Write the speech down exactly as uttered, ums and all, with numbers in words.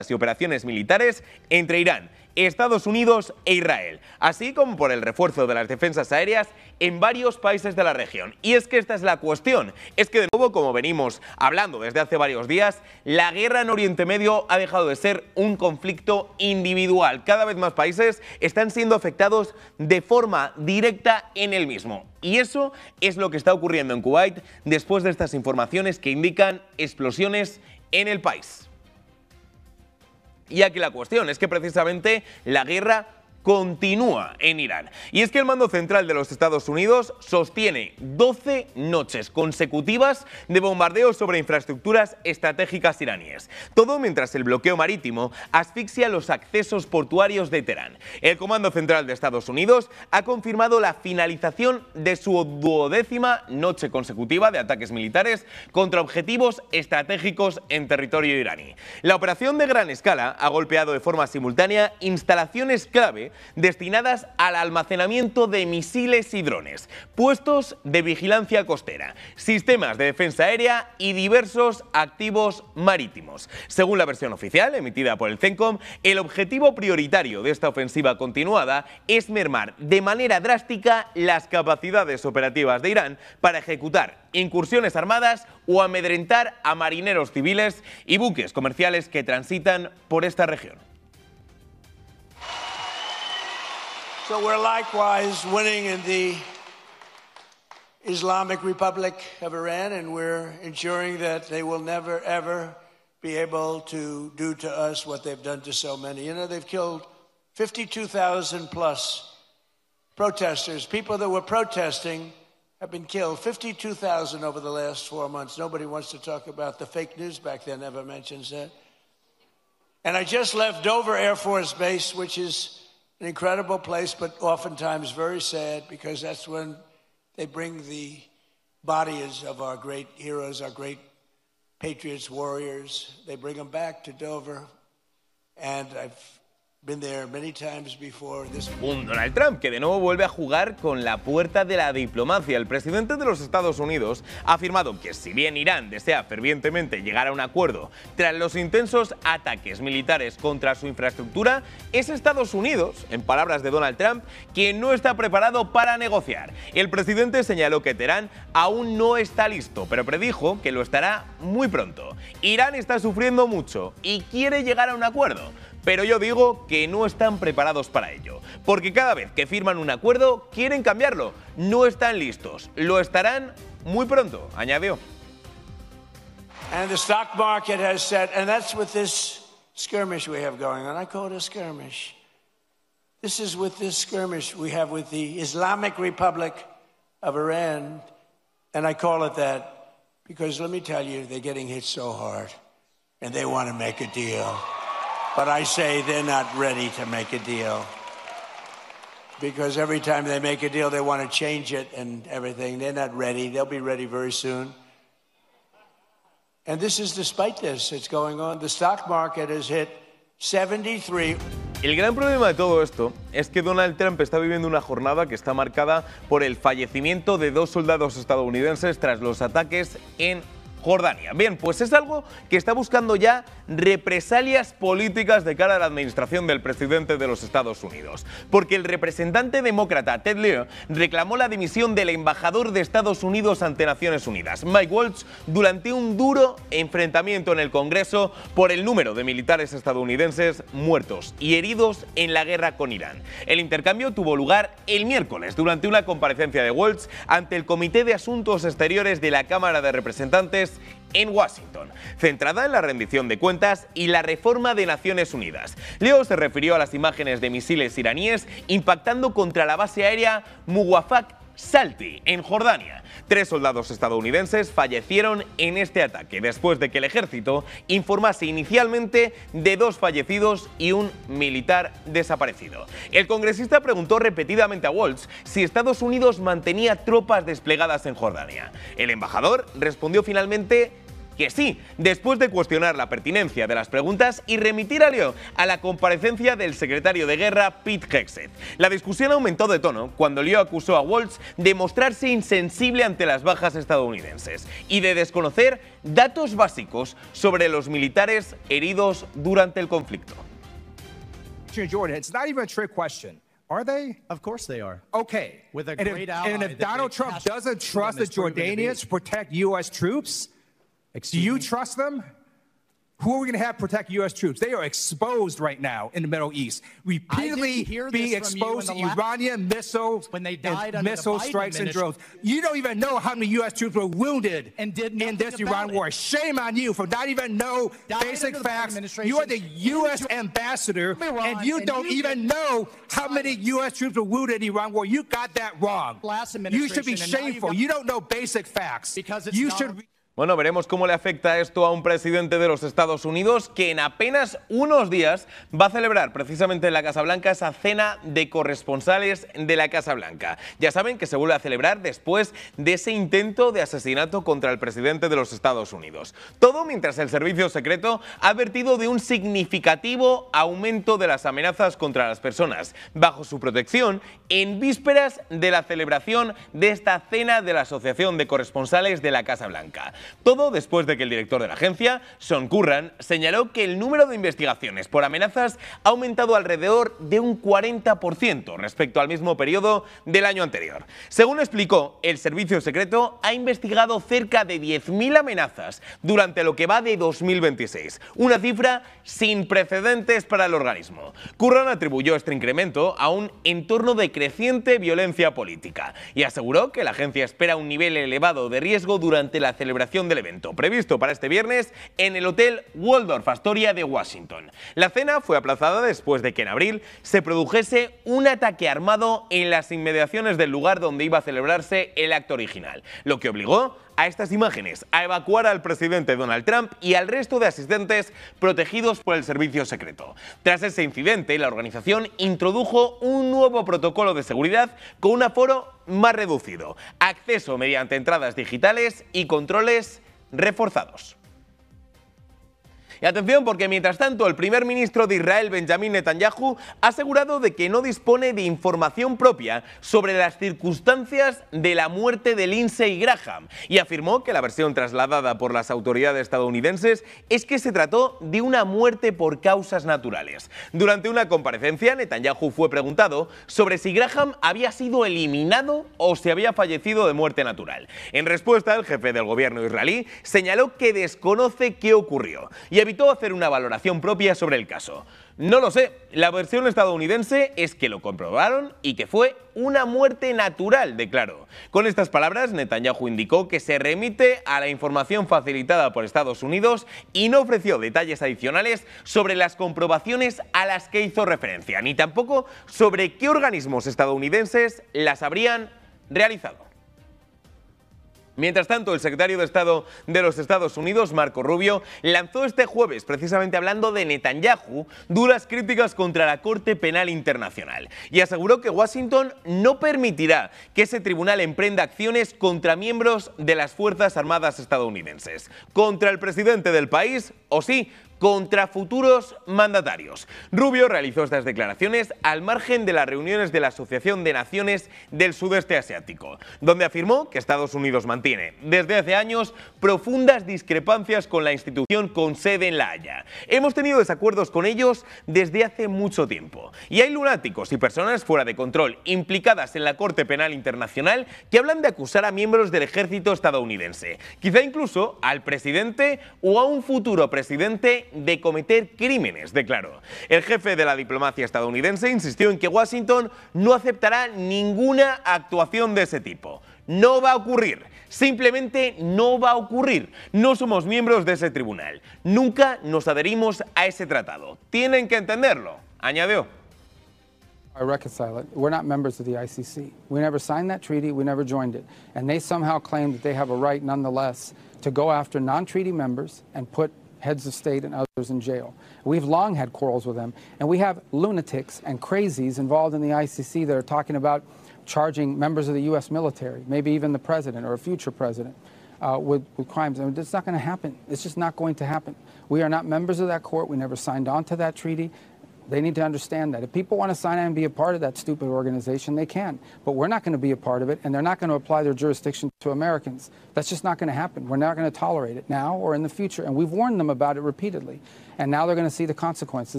y operaciones militares entre Irán, Estados Unidos e Israel, así como por el refuerzo de las defensas aéreas en varios países de la región. Y es que esta es la cuestión, es que de nuevo, como venimos hablando desde hace varios días, la guerra en Oriente Medio ha dejado de ser un conflicto individual. Cada vez más países están siendo afectados de forma directa en el mismo. Y eso es lo que está ocurriendo en Kuwait después de estas informaciones que indican explosiones en el país. Y aquí la cuestión es que precisamente la guerra continúa en Irán. Y es que el mando central de los Estados Unidos sostiene doce noches consecutivas de bombardeos sobre infraestructuras estratégicas iraníes. Todo mientras el bloqueo marítimo asfixia los accesos portuarios de Teherán. El Comando Central de Estados Unidos ha confirmado la finalización de su duodécima noche consecutiva de ataques militares contra objetivos estratégicos en territorio iraní. La operación de gran escala ha golpeado de forma simultánea instalaciones clave destinadas al almacenamiento de misiles y drones, puestos de vigilancia costera, sistemas de defensa aérea y diversos activos marítimos. Según la versión oficial emitida por el CENTCOM, el objetivo prioritario de esta ofensiva continuada es mermar de manera drástica las capacidades operativas de Irán para ejecutar incursiones armadas o amedrentar a marineros civiles y buques comerciales que transitan por esta región. So we're likewise winning in the Islamic Republic of Iran, and we're ensuring that they will never, ever be able to do to us what they've done to so many. You know, they've killed fifty-two thousand plus protesters. People that were protesting have been killed. fifty-two thousand over the last four months. Nobody wants to talk about the fake news back there, never mentions that. And I just left Dover Air Force Base, which is an incredible place, but oftentimes very sad, because that's when they bring the bodies of our great heroes, our great patriots, warriors. They bring them back to Dover, and I've been there many times before. This... Un Donald Trump que de nuevo vuelve a jugar con la puerta de la diplomacia. El presidente de los Estados Unidos ha afirmado que si bien Irán desea fervientemente llegar a un acuerdo tras los intensos ataques militares contra su infraestructura, es Estados Unidos, en palabras de Donald Trump, quien no está preparado para negociar. El presidente señaló que Teherán aún no está listo, pero predijo que lo estará muy pronto. Irán está sufriendo mucho y quiere llegar a un acuerdo, pero yo digo que no están preparados para ello, porque cada vez que firman un acuerdo quieren cambiarlo. No están listos, lo estarán muy pronto, añadió. And the stock market has said, and that's with this skirmish we have going on. I call it a skirmish. This is with this skirmish we have with the Islamic Republic of Iran, and I call it that because let me tell you, they're getting hit so hard, and they want to make a deal. But I say they're not ready to make a deal, because every time they make a deal, they want to change it and everything. They're not ready. They'll be ready very soon. And this is despite this. It's going on. The stock market has hit seventy-three. El gran problema de todo esto es que Donald Trump está viviendo una jornada que está marcada por el fallecimiento de dos soldados estadounidenses tras los ataques en Jordania. Bien, pues es algo que está buscando ya represalias políticas de cara a la administración del presidente de los Estados Unidos, porque el representante demócrata Ted Lieu reclamó la dimisión del embajador de Estados Unidos ante Naciones Unidas, Mike Waltz, durante un duro enfrentamiento en el Congreso por el número de militares estadounidenses muertos y heridos en la guerra con Irán. El intercambio tuvo lugar el miércoles durante una comparecencia de Waltz ante el Comité de Asuntos Exteriores de la Cámara de Representantes en Washington, centrada en la rendición de cuentas y la reforma de Naciones Unidas. Leo se refirió a las imágenes de misiles iraníes impactando contra la base aérea Muwafaq Salti, en Jordania. Tres soldados estadounidenses fallecieron en este ataque, después de que el ejército informase inicialmente de dos fallecidos y un militar desaparecido. El congresista preguntó repetidamente a Waltz si Estados Unidos mantenía tropas desplegadas en Jordania. El embajador respondió finalmente que sí, después de cuestionar la pertinencia de las preguntas y remitir a lío a la comparecencia del secretario de Guerra Pete Hegseth. La discusión aumentó de tono cuando Liu acusó a Waltz de mostrarse insensible ante las bajas estadounidenses y de desconocer datos básicos sobre los militares heridos durante el conflicto. Jordan, it's not even a trick question. Are they? Of course they are. Okay. With a and great if, ally and if that Donald they Trump passed doesn't trust the is proven to be. Jordanians to protect U S troops, do you trust them? Who are we going to have protect U S troops? They are exposed right now in the Middle East, repeatedly being exposed to Iranian missiles when they died and missile strikes and drones. You don't even know how many U S troops were wounded and did in this Iran it. war. Shame on you for not even know died basic the facts. You are the U S ambassador, and you and don't you even know how many U S troops were wounded in the Iran war. You got that wrong. You should be shameful. You don't know basic facts. Because it's you not should. Bueno, veremos cómo le afecta esto a un presidente de los Estados Unidos que en apenas unos días va a celebrar precisamente en la Casa Blanca esa cena de corresponsales de la Casa Blanca. Ya saben que se vuelve a celebrar después de ese intento de asesinato contra el presidente de los Estados Unidos. Todo mientras el servicio secreto ha advertido de un significativo aumento de las amenazas contra las personas bajo su protección en vísperas de la celebración de esta cena de la Asociación de Corresponsales de la Casa Blanca. Todo después de que el director de la agencia, Sean Curran, señaló que el número de investigaciones por amenazas ha aumentado alrededor de un cuarenta por ciento respecto al mismo periodo del año anterior. Según explicó, el servicio secreto ha investigado cerca de diez mil amenazas durante lo que va de dos mil veintiséis, una cifra sin precedentes para el organismo. Curran atribuyó este incremento a un entorno de creciente violencia política y aseguró que la agencia espera un nivel elevado de riesgo durante la celebración del evento, previsto para este viernes en el Hotel Waldorf Astoria de Washington. La cena fue aplazada después de que en abril se produjese un ataque armado en las inmediaciones del lugar donde iba a celebrarse el acto original, lo que obligó a estas imágenes a evacuar al presidente Donald Trump y al resto de asistentes protegidos por el servicio secreto. Tras ese incidente, la organización introdujo un nuevo protocolo de seguridad con un aforo más reducido, acceso mediante entradas digitales y controles reforzados. Y atención, porque mientras tanto el primer ministro de Israel, Benjamin Netanyahu, ha asegurado de que no dispone de información propia sobre las circunstancias de la muerte de Lindsey Graham y afirmó que la versión trasladada por las autoridades estadounidenses es que se trató de una muerte por causas naturales. Durante una comparecencia, Netanyahu fue preguntado sobre si Graham había sido eliminado o si había fallecido de muerte natural. En respuesta, el jefe del gobierno israelí señaló que desconoce qué ocurrió y evitó hacer una valoración propia sobre el caso. No lo sé, la versión estadounidense es que lo comprobaron y que fue una muerte natural, declaró. Con estas palabras, Netanyahu indicó que se remite a la información facilitada por Estados Unidos y no ofreció detalles adicionales sobre las comprobaciones a las que hizo referencia, ni tampoco sobre qué organismos estadounidenses las habrían realizado. Mientras tanto, el secretario de Estado de los Estados Unidos, Marco Rubio, lanzó este jueves, precisamente hablando de Netanyahu, duras críticas contra la Corte Penal Internacional y aseguró que Washington no permitirá que ese tribunal emprenda acciones contra miembros de las Fuerzas Armadas estadounidenses, contra el presidente del país o sí, contra futuros mandatarios. Rubio realizó estas declaraciones al margen de las reuniones de la Asociación de Naciones del Sudeste Asiático, donde afirmó que Estados Unidos mantiene desde hace años profundas discrepancias con la institución con sede en La Haya. Hemos tenido desacuerdos con ellos desde hace mucho tiempo y hay lunáticos y personas fuera de control implicadas en la Corte Penal Internacional que hablan de acusar a miembros del ejército estadounidense, quizá incluso al presidente o a un futuro presidente de cometer crímenes, declaró. El jefe de la diplomacia estadounidense insistió en que Washington no aceptará ninguna actuación de ese tipo. No va a ocurrir. Simplemente no va a ocurrir. No somos miembros de ese tribunal. Nunca nos adherimos a ese tratado. Tienen que entenderlo, añadió. I reconcile it. We're not members of the I C C. We never signed that treaty. We never joined it. And they somehow claim that they have a right, nonetheless, to go after non-treaty members and put heads of state and others in jail. We've long had quarrels with them, and we have lunatics and crazies involved in the I C C that are talking about charging members of the U S military, maybe even the president or a future president, uh, with, with crimes. I mean, it's not going to happen. It's just not going to happen. We are not members of that court. We never signed on to that treaty. They need to understand that. If people want to sign on and be a part of that stupid organization, they can. But we're not going to be a part of it, and they're not going to apply their jurisdiction to Americans. That's just not going to happen. We're not going to tolerate it now or in the future. And we've warned them about it repeatedly. And now they're going to see the consequences.